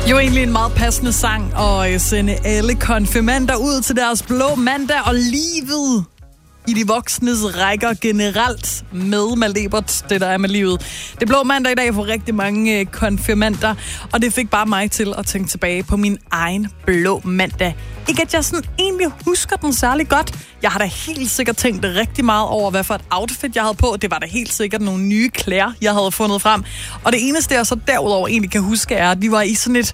Jo egentlig en meget passende sang at sende alle konfirmander ud til deres blå mandag og livet i de voksnes rækker generelt med Malebert, det der er med livet. Det er blå mandag i dag for rigtig mange konfirmander, og det fik bare mig til at tænke tilbage på min egen blå mandag. Ikke at jeg sådan egentlig husker den særlig godt. Jeg har da helt sikkert tænkt rigtig meget over, hvad for et outfit jeg havde på. Det var da helt sikkert nogle nye klæder, jeg havde fundet frem. Og det eneste, jeg så derudover egentlig kan huske, er, at vi var i sådan et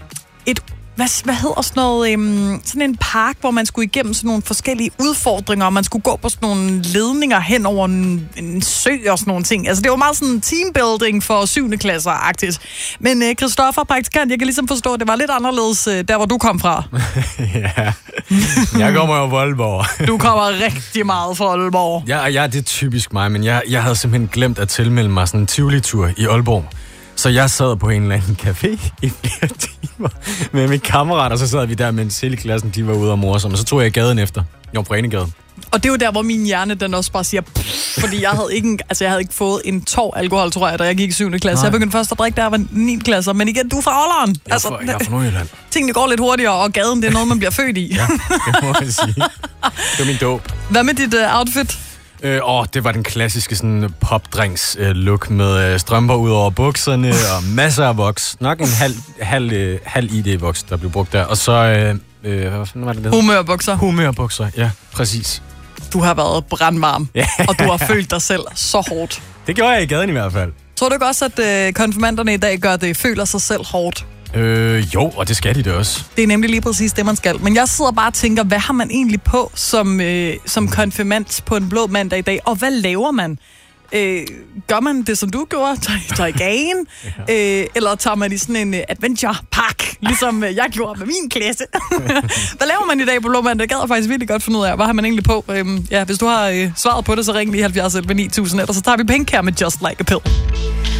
hvad hedder sådan noget, sådan en park, hvor man skulle igennem sådan nogle forskellige udfordringer, og man skulle gå på sådan nogle ledninger hen over en sø og sådan nogle ting. Altså det var meget sådan teambuilding for 7. klasser-agtigt. Men Christoffer, praktikant, jeg kan ligesom forstå, at det var lidt anderledes der, hvor du kom fra. Ja, jeg kommer jo fra Aalborg. Du kommer rigtig meget fra Aalborg. Ja, det er typisk mig, men jeg havde simpelthen glemt at tilmelde mig sådan en Tivoli-tur i Aalborg. Så jeg sad på en eller anden café i flere timer med min kammerat, og så sad vi der, mens hele klassen de var ude og morsomme. Og så tog jeg gaden efter. Jeg var på Enegade. Og det er jo der, hvor min hjerne den også bare siger, fordi jeg havde ikke fået en tår alkohol, tror jeg, da jeg gik i 7. klasse. Nej. Jeg begyndte først at drikke, da jeg var 9. klasse. Men igen, du er fra Ålderen. Jeg er fra Nordjylland. Tingene går lidt hurtigere, og gaden, det er noget, man bliver født i. Ja, det må jeg sige. Det var min dåb. Hvad med dit outfit? Det var den klassiske sådan popdrinks-look med strømper ud over bukserne og masser af voks. Nok en halv ID-voks, der blev brugt der. Og så, hvad var det? Humørbukser. Humørbukser, ja, præcis. Du har været brandvarm, og du har følt dig selv så hårdt. Det gjorde jeg i gaden i hvert fald. Tror du ikke også, at konfirmanderne i dag gør det, føler sig selv hårdt? Jo, og det skal de da også. Det er nemlig lige præcis det, man skal. Men jeg sidder bare og tænker, hvad har man egentlig på som konfirmand på en blå mandag i dag? Og hvad laver man? Gør man det, som du gjorde? Tager i gagen? Eller tager man i sådan en adventure-park, ligesom jeg gjorde med min klasse? Hvad laver man i dag på blå mandag? Det gad jeg faktisk virkelig godt finde ud af. Hvad har man egentlig på? Hvis du har svaret på det, så ring lige 70 11 9000, eller så tager vi Pink her med Just Like a Pill.